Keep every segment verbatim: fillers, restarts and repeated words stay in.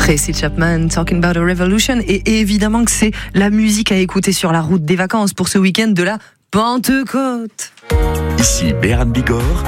Tracy Chapman, Talking About a Revolution, et évidemment que c'est la musique à écouter sur la route des vacances pour ce week-end de la Pentecôte. Ici Béran Bigorre.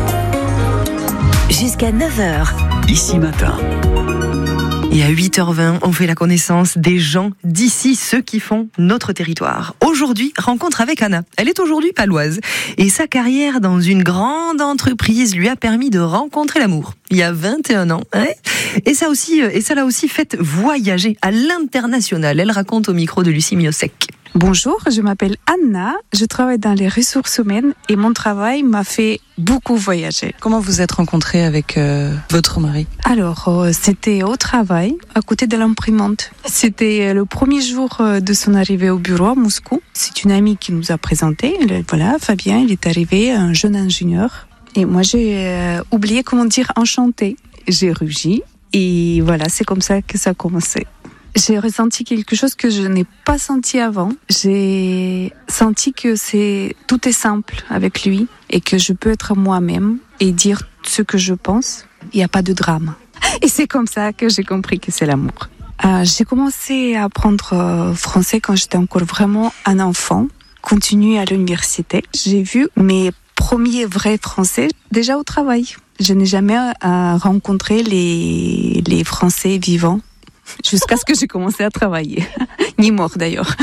Jusqu'à neuf heures. Ici Matin. Et à huit heures vingt, on fait la connaissance des gens d'ici, ceux qui font notre territoire. Aujourd'hui, rencontre avec Anna. Elle est aujourd'hui paloise. Et sa carrière dans une grande entreprise lui a permis de rencontrer l'amour. Il y a vingt et un ans. Hein, et ça aussi, et ça l'a aussi fait voyager à l'international. Elle raconte au micro de Lucie Miosek. Bonjour, je m'appelle Anna, je travaille dans les ressources humaines et mon travail m'a fait beaucoup voyager. Comment vous êtes rencontrée avec euh, votre mari ? Alors, euh, c'était au travail, à côté de l'imprimante. C'était le premier jour de son arrivée au bureau à Moscou. C'est une amie qui nous a présenté. Voilà, Fabien, il est arrivé, un jeune ingénieur. Et moi, j'ai euh, oublié comment dire enchanté. J'ai rugi et voilà, c'est comme ça que ça a commencé. J'ai ressenti quelque chose que je n'ai pas senti avant. J'ai senti que c'est tout est simple avec lui et que je peux être moi-même et dire ce que je pense. Il n'y a pas de drame. Et c'est comme ça que j'ai compris que c'est l'amour. Euh, j'ai commencé à apprendre euh, français quand j'étais encore vraiment un enfant. Continué à l'université. J'ai vu mes premiers vrais français déjà au travail. Je n'ai jamais euh, rencontré les, les Français vivants. Jusqu'à ce que j'ai commencé à travailler. Ni mort d'ailleurs.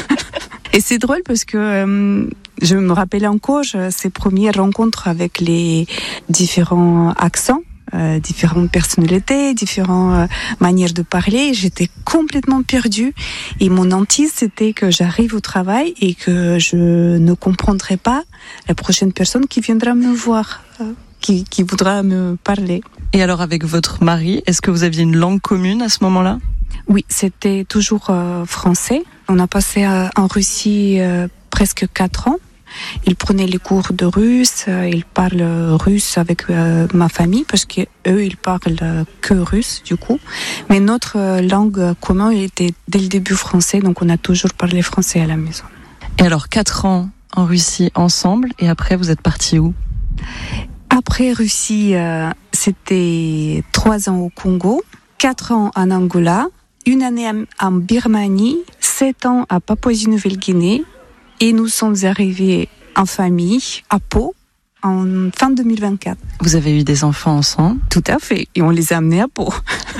Et c'est drôle parce que euh, je me rappelle encore ces premières rencontres avec les différents accents, euh, différentes personnalités, différentes euh, manières de parler. J'étais complètement perdue. Et mon hantise, c'était que j'arrive au travail et que je ne comprendrai pas la prochaine personne qui viendra me voir, euh, qui, qui voudra me parler. Et alors avec votre mari, est-ce que vous aviez une langue commune à ce moment-là ? Oui, c'était toujours euh, français. On a passé euh, en Russie euh, presque quatre ans. Il prenait les cours de russe, euh, il parle russe avec euh, ma famille parce que eux ils parlent euh, que russe du coup. Mais notre euh, langue commune était dès le début français, donc on a toujours parlé français à la maison. Et alors quatre ans en Russie ensemble, et après vous êtes partis où ? Après Russie, euh, c'était trois ans au Congo, quatre ans en Angola, une année en Birmanie, sept ans à Papouasie-Nouvelle-Guinée, et nous sommes arrivés en famille à Pau en fin deux mille vingt-quatre. Vous avez eu des enfants ensemble ? Tout à fait, et on les a amenés à Pau.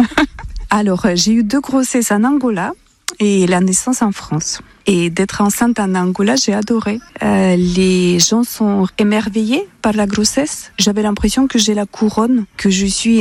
Alors, j'ai eu deux grossesses en Angola et la naissance en France. Et d'être enceinte en Angola, j'ai adoré. Euh, les gens sont émerveillés par la grossesse. J'avais l'impression que j'ai la couronne, que je suis